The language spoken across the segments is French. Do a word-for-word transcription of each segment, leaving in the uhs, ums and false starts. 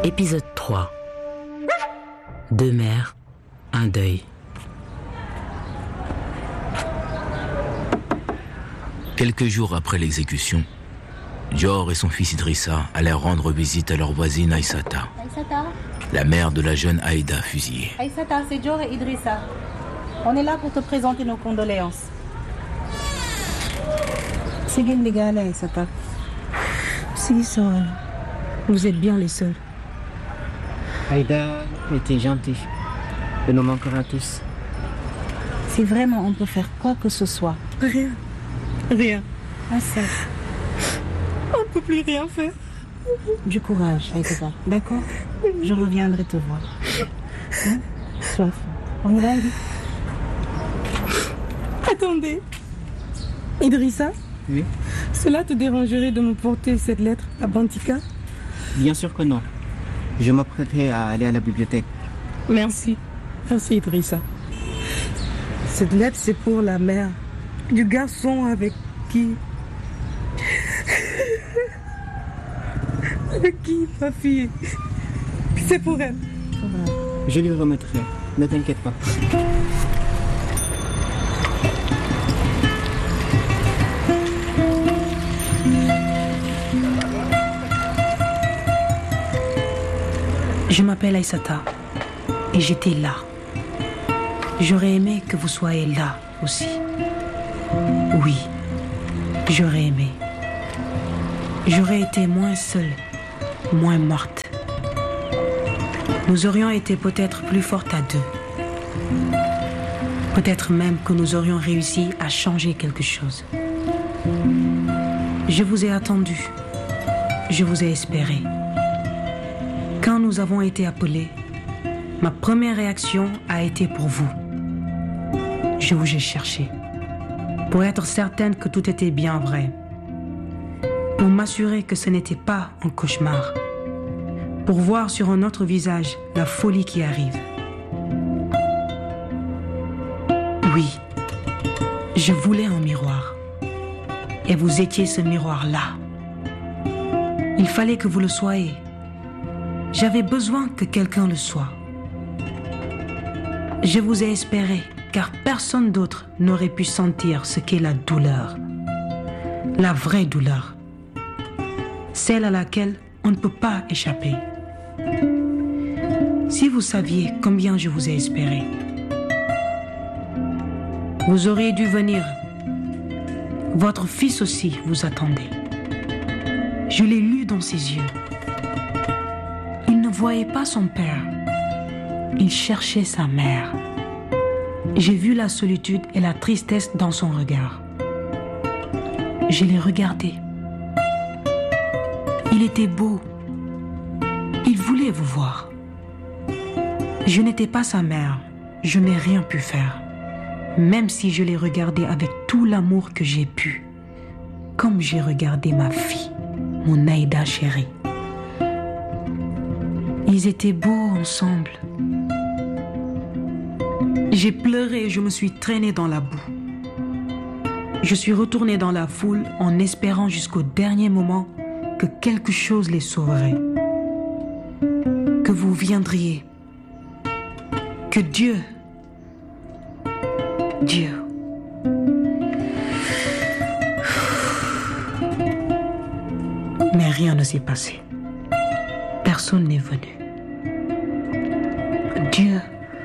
Épisode trois. Deux mères, un deuil. Quelques jours après l'exécution, Dior et son fils Idrissa allèrent rendre visite à leur voisine Aïssata, Aïssata, la mère de la jeune Aïda fusillée. Aïssata, c'est Dior et Idrissa. On est là pour te présenter nos condoléances. C'est bien légal, Aïssata. Si, ça. Vous êtes bien les seuls. Aïda était gentille. Elle nous manquera tous. Si vraiment on peut faire quoi que ce soit. Rien. Rien. Assez. On ne peut plus rien faire. Du courage, Aïssata. D'accord? Je reviendrai te voir. Hein? Sois fort. On y va, Aïda? Attendez. Idrissa? Oui. Cela te dérangerait de me porter cette lettre à Bantika? Bien sûr que non. Je m'apprêterai à aller à la bibliothèque. Merci. Merci, Idrissa. Cette lettre, c'est pour la mère du garçon avec qui... avec qui ma fille... C'est pour elle. Je lui remettrai. Ne t'inquiète pas. Je m'appelle Aïssata et j'étais là. J'aurais aimé que vous soyez là aussi. Oui, j'aurais aimé. J'aurais été moins seule, moins morte. Nous aurions été peut-être plus fortes à deux. Peut-être même que nous aurions réussi à changer quelque chose. Je vous ai attendu. Je vous ai espéré. Quand nous avons été appelés, ma première réaction a été pour vous. Je vous ai cherché, pour être certaine que tout était bien vrai, pour m'assurer que ce n'était pas un cauchemar, pour voir sur un autre visage la folie qui arrive. Oui, je voulais un miroir, et vous étiez ce miroir-là. Il fallait que vous le soyez. J'avais besoin que quelqu'un le soit. Je vous ai espéré, car personne d'autre n'aurait pu sentir ce qu'est la douleur. La vraie douleur. Celle à laquelle on ne peut pas échapper. Si vous saviez combien je vous ai espéré, vous auriez dû venir. Votre fils aussi vous attendait. Je l'ai lu dans ses yeux. Il ne voyait pas son père. Il cherchait sa mère. J'ai vu la solitude et la tristesse dans son regard. Je l'ai regardé. Il était beau. Il voulait vous voir. Je n'étais pas sa mère. Je n'ai rien pu faire. Même si je l'ai regardé avec tout l'amour que j'ai pu. Comme j'ai regardé ma fille, mon Aïda chérie. Ils étaient beaux ensemble. J'ai pleuré et je me suis traînée dans la boue. Je suis retournée dans la foule en espérant jusqu'au dernier moment que quelque chose les sauverait. Que vous viendriez. Que Dieu, Dieu. Mais rien ne s'est passé. Personne n'est venu. Dieu.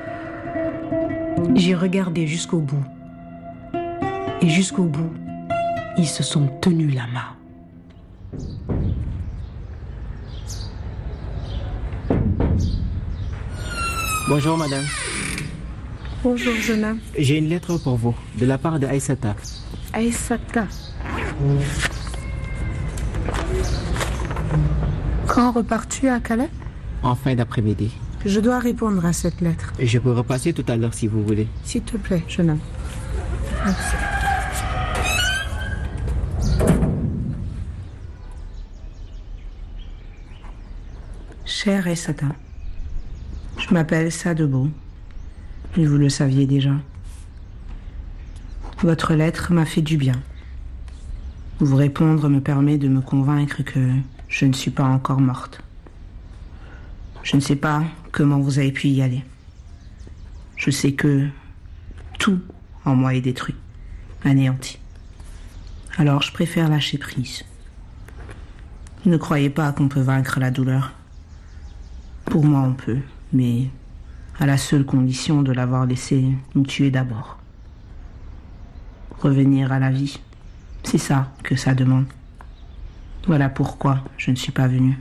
J'ai regardé jusqu'au bout. Et jusqu'au bout, ils se sont tenus la main. Bonjour madame. Bonjour jeune homme. J'ai une lettre pour vous, de la part de Aïssata. Aïssata. Quand repars-tu à Calais? En fin d'après-midi. Je dois répondre à cette lettre. Je peux repasser tout à l'heure si vous voulez. S'il te plaît, jeune homme. Merci. Cher Aïssata, je m'appelle Sadebo. Et vous le saviez déjà. Votre lettre m'a fait du bien. Vous répondre me permet de me convaincre que je ne suis pas encore morte. Je ne sais pas comment vous avez pu y aller. Je sais que tout en moi est détruit, anéanti. Alors je préfère lâcher prise. Ne croyez pas qu'on peut vaincre la douleur. Pour moi, on peut, mais à la seule condition de l'avoir laissé nous tuer d'abord. Revenir à la vie, c'est ça que ça demande. Voilà pourquoi je ne suis pas venue.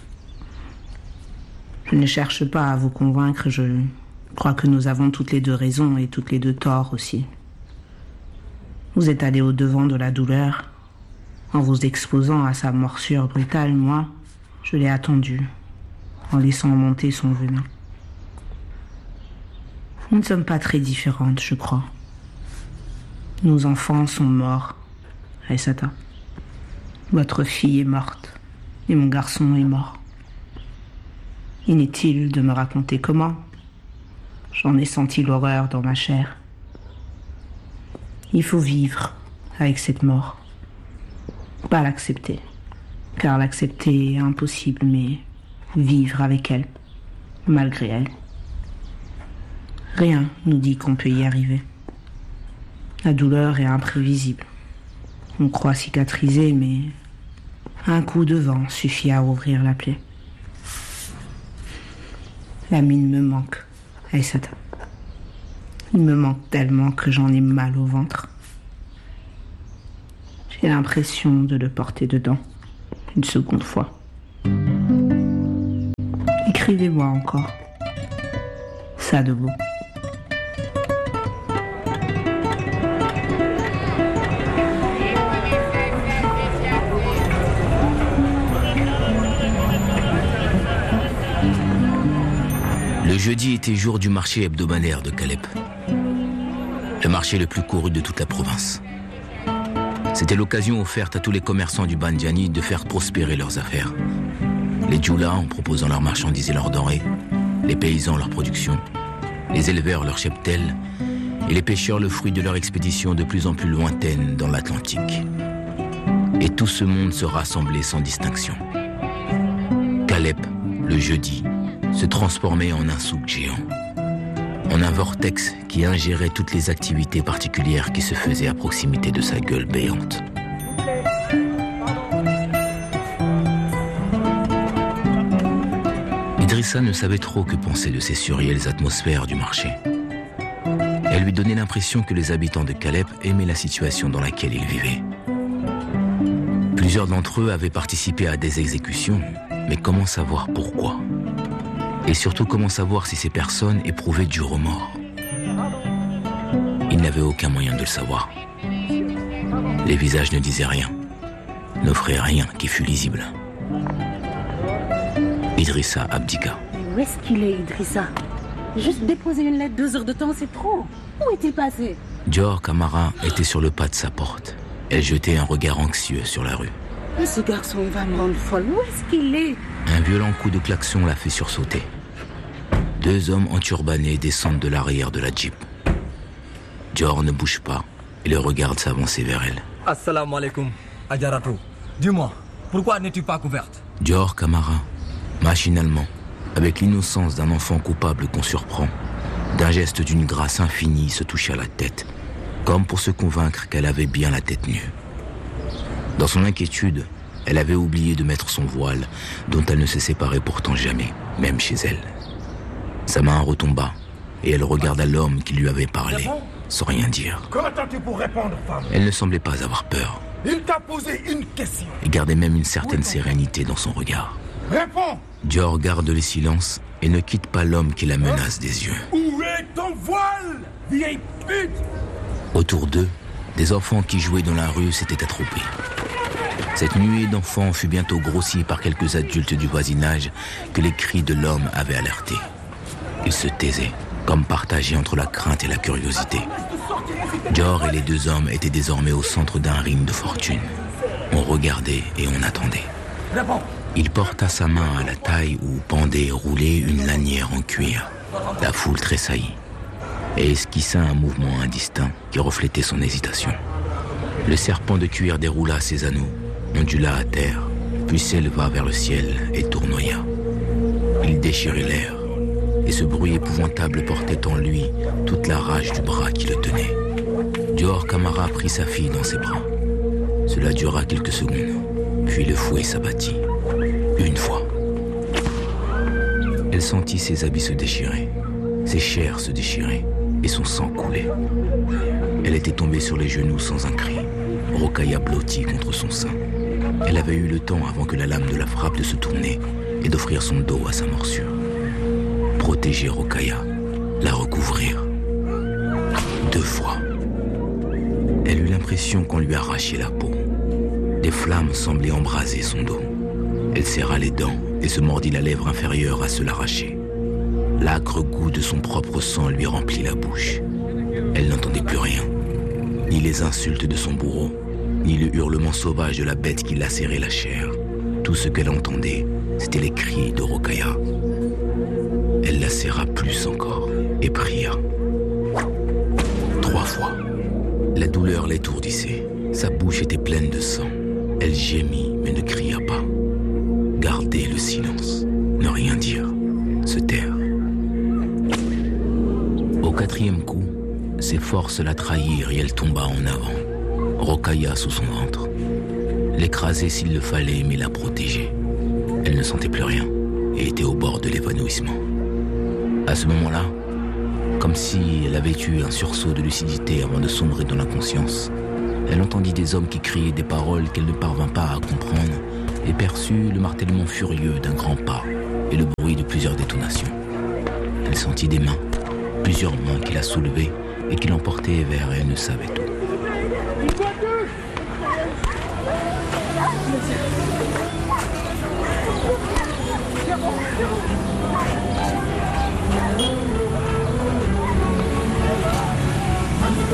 Je ne cherche pas à vous convaincre, je crois que nous avons toutes les deux raison et toutes les deux tort aussi. Vous êtes allé au-devant de la douleur en vous exposant à sa morsure brutale. Moi, je l'ai attendu en laissant monter son venin. Nous ne sommes pas très différentes, je crois. Nos enfants sont morts, Aïssata. Votre fille est morte et mon garçon est mort. Inutile de me raconter comment. J'en ai senti l'horreur dans ma chair. Il faut vivre avec cette mort. Pas l'accepter, car l'accepter est impossible, mais vivre avec elle, malgré elle. Rien nous dit qu'on peut y arriver. La douleur est imprévisible. On croit cicatriser, mais un coup de vent suffit à ouvrir la plaie. La mine me manque, Aïssata. Il me manque tellement que j'en ai mal au ventre. J'ai l'impression de le porter dedans, une seconde fois. Écrivez-moi encore. Ça de beau. Le jeudi était jour du marché hebdomadaire de Calep. Le marché le plus couru de toute la province. C'était l'occasion offerte à tous les commerçants du Bandiani de faire prospérer leurs affaires. Les djoulas en proposant leurs marchandises et leurs denrées, les paysans leur production, les éleveurs leur cheptel et les pêcheurs le fruit de leur expédition de plus en plus lointaine dans l'Atlantique. Et tout ce monde se rassemblait sans distinction. Calep, le jeudi, se transformait en un souk géant, en un vortex qui ingérait toutes les activités particulières qui se faisaient à proximité de sa gueule béante. Idrissa ne savait trop que penser de ces surréelles atmosphères du marché. Elle lui donnait l'impression que les habitants de Calep aimaient la situation dans laquelle ils vivaient. Plusieurs d'entre eux avaient participé à des exécutions, mais comment savoir pourquoi ? Et surtout, comment savoir si ces personnes éprouvaient du remords ? Ils n'avaient aucun moyen de le savoir. Les visages ne disaient rien, n'offraient rien qui fût lisible. Idrissa abdiqua. Mais où est-ce qu'il est, Idrissa ? Juste déposer une lettre, deux heures de temps, c'est trop. Où est-il passé ? Dior Camara était sur le pas de sa porte. Elle jetait un regard anxieux sur la rue. Mais ce garçon, il va me rendre folle. Où est-ce qu'il est ? Un violent coup de klaxon l'a fait sursauter. Deux hommes enturbanés descendent de l'arrière de la Jeep. Dior ne bouge pas et le regarde s'avancer vers elle. Assalamu alaikum, Adjaratou. Dis-moi, pourquoi n'es-tu pas couverte ? Dior Camara, machinalement, avec l'innocence d'un enfant coupable qu'on surprend, d'un geste d'une grâce infinie, se toucha la tête, comme pour se convaincre qu'elle avait bien la tête nue. Dans son inquiétude, elle avait oublié de mettre son voile, dont elle ne se séparait pourtant jamais, même chez elle. Sa main retomba, et elle regarda l'homme qui lui avait parlé, sans rien dire. Qu'attends-tu pour répondre, femme ? Elle ne semblait pas avoir peur. Il t'a posé une question. Et gardait même une certaine sérénité dans son regard. Réponds ! Dior garde le silence et ne quitte pas l'homme qui la menace des yeux. Où est ton voile, vieille pute ? Autour d'eux, des enfants qui jouaient dans la rue s'étaient attroupés. Cette nuée d'enfants fut bientôt grossie par quelques adultes du voisinage que les cris de l'homme avaient alertés. Ils se taisaient, comme partagés entre la crainte et la curiosité. Dior et les deux hommes étaient désormais au centre d'un ring de fortune. On regardait et on attendait. Il porta sa main à la taille où pendait et roulait une lanière en cuir. La foule tressaillit et esquissa un mouvement indistinct qui reflétait son hésitation. Le serpent de cuir déroula ses anneaux, ondula à terre, puis s'éleva vers le ciel et tournoya. Il déchirait l'air, et ce bruit épouvantable portait en lui toute la rage du bras qui le tenait. Dior Camara prit sa fille dans ses bras. Cela dura quelques secondes, puis le fouet s'abattit. Une fois. Elle sentit ses habits se déchirer, ses chairs se déchirer, et son sang couler. Elle était tombée sur les genoux sans un cri, Rokhaya blottie contre son sein. Elle avait eu le temps avant que la lame de la frappe de se tourner et d'offrir son dos à sa morsure. Protéger Rokhaya, la recouvrir. Deux fois. Elle eut l'impression qu'on lui arrachait la peau. Des flammes semblaient embraser son dos. Elle serra les dents et se mordit la lèvre inférieure à se l'arracher. L'âcre goût de son propre sang lui remplit la bouche. Elle n'entendait plus rien, ni les insultes de son bourreau, ni le hurlement sauvage de la bête qui lacérait la chair. Tout ce qu'elle entendait, c'était les cris de Rokhaya. Elle la serra plus encore et pria. Trois fois. La douleur l'étourdissait. Sa bouche était pleine de sang. Elle gémit mais ne cria pas. Garder le silence, ne rien dire, se taire. Au quatrième coup, ses forces la trahirent et elle tomba en avant. Rokhaya sous son ventre. L'écraser s'il le fallait, mais la protéger. Elle ne sentait plus rien et était au bord de l'évanouissement. À ce moment-là, comme si elle avait eu un sursaut de lucidité avant de sombrer dans l'inconscience, elle entendit des hommes qui criaient des paroles qu'elle ne parvint pas à comprendre et perçut le martèlement furieux d'un grand pas et le bruit de plusieurs détonations. Elle sentit des mains, plusieurs mains qui la soulevaient et qui l'emportaient vers elle ne savait où. Une